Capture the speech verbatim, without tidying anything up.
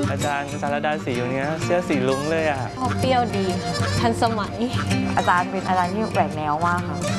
อาจารย์อาจารย์ระดาสีอยู่เนี้ยเสื้อสีลุ้งเลยอ่ะเขาเปรี้ยวดีทันสมัยอาจารย์เป็นอาจารย์ที่แหวกแนวมากค่ะ